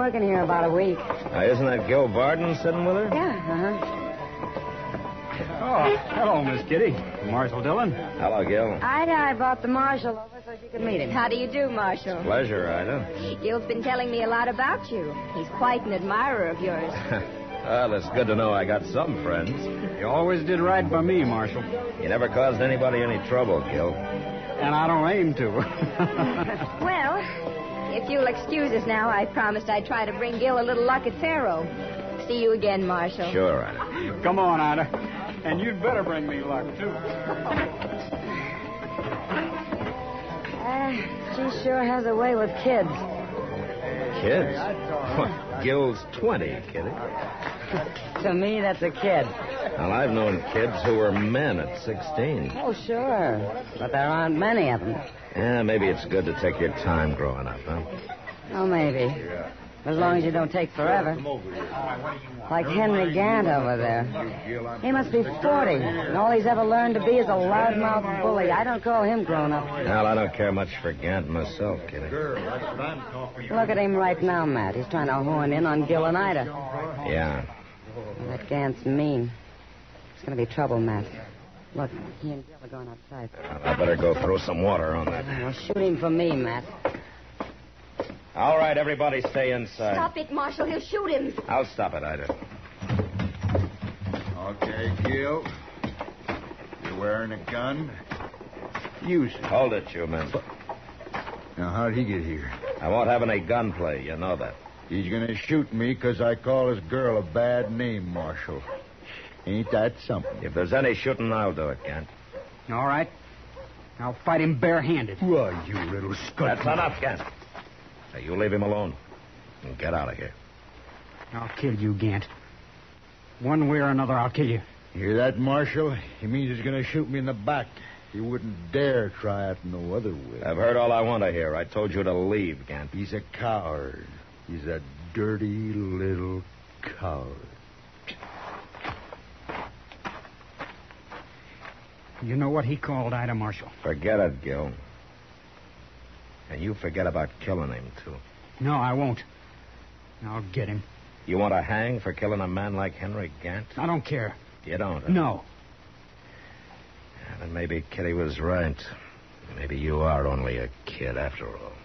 working here about a week. Isn't that Gil Barden sitting with her? Yeah, Oh, hello, Miss Kitty. Marshal Dillon. Hello, Gil. I brought the marshal over so she could meet him. How do you do, Marshal? Pleasure, Ida. Gil's been telling me a lot about you. He's quite an admirer of yours. Well, it's good to know I got some friends. You always did right by me, Marshal. You never caused anybody any trouble, Gil. And I don't aim to. Well, if you'll excuse us now, I promised I'd try to bring Gil a little luck at Faro. See you again, Marshal. Sure, Ida. Come on, Ida. And you'd better bring me luck, too. She sure has a way with kids. Kids? Gil's 20, Kitty. To me, that's a kid. Well, I've known kids who were men at 16. Oh, sure. But there aren't many of them. Yeah, maybe it's good to take your time growing up, huh? Oh, maybe. As long as you don't take forever. Like Henry Gant over there. He must be 40, and all he's ever learned to be is a loudmouth bully. I don't call him grown up. Well, I don't care much for Gant myself, Kitty. Look at him right now, Matt. He's trying to horn in on Gil and Ida. Yeah. Well, that Gant's mean. It's going to be trouble, Matt. Look, he and Gil are going outside. Well, I better go throw some water on that. Well, shoot him for me, Matt. All right, everybody stay inside. Stop it, Marshal. He'll shoot him. I'll stop it, Ida. Okay, Gil. You're wearing a gun? Use it. Hold it, you men. Now, how'd he get here? I won't have any gunplay, you know that. He's going to shoot me because I call his girl a bad name, Marshal. Ain't that something? If there's any shooting, I'll do it, Gant. All right. I'll fight him barehanded. Why, you little scut. That's enough, Gant. Now, you leave him alone and get out of here. I'll kill you, Gant. One way or another, I'll kill you. Hear that, Marshal? He means he's going to shoot me in the back. He wouldn't dare try it no other way. I've heard all I want to hear. I told you to leave, Gant. He's a coward. He's a dirty little coward. You know what he called Ida, Marshal? Forget it, Gil. And you forget about killing him, too. No, I won't. I'll get him. You want to hang for killing a man like Henry Gant? I don't care. You don't? Huh? No. Yeah, then maybe Kitty was right. Maybe you are only a kid after all.